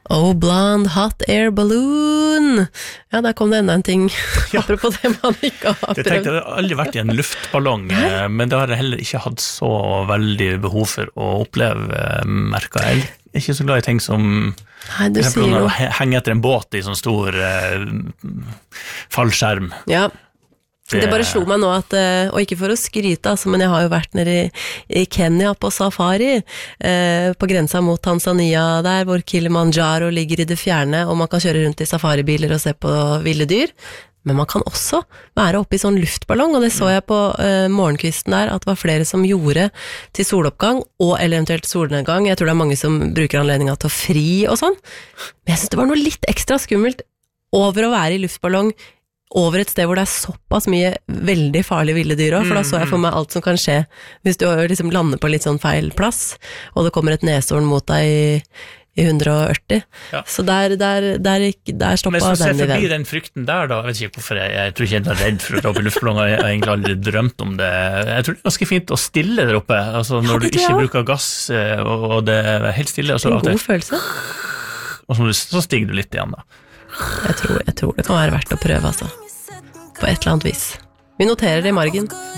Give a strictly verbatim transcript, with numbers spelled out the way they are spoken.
Oh, blonde hot air balloon. Ja, der kom det enda en ting. Ja. Apropos det man ikke har prøvd. Jeg tenkte, jeg har aldri vært i en luftballong, Nei. men det har jeg heller ikke hatt så veldig behov for å oppleve, merker jeg. Jeg er ikke så glad i ting som Nei, du sier noe. Henge etter en båt i sånn stor uh, fallskjerm. Ja. Det bare slo meg nå at, og ikke for å skryte, altså, men jeg har jo vært nede i, i Kenya på safari, eh, på grensa mot Tanzania der, hvor Kilimanjaro ligger i det fjerne, og man kan kjøre rundt i safaribiler og se på ville dyr. Men man kan også være oppe i sånn luftballong, og det så jeg på eh, morgenkvisten der, at det var flere som gjorde til soloppgang, og eller eventuelt solnedgang. Jeg tror det er mange som bruker anledningen til å fri og sånn. Men jeg synes det var noe litt ekstra skummelt over å være i luftballong, over et sted hvor det er såpass mye veldig farlige ville dyr også, for da så jeg for meg alt som kan skje hvis du liksom lander på litt sånn feil plass, og det kommer et neshorn mot deg i, i hundre og ørti. Ja. Så der, der, der, der stoppet den i den. Men så se forbi den frykten der da, jeg vet ikke hvorfor jeg, jeg tror ikke jeg er redd for å dra opp i luftballong, jeg har egentlig aldri drømt om det. Jeg tror det er ganske fint å stille der oppe, altså når ja, du ikke jeg. bruker gass, og det er helt stille. Og så, en god følelse. Og så, så stiger du litt igjen da. Jeg tror, jeg tror det kan være verdt å prøve, altså. På et eller annet vis. Vi noterer det i margen.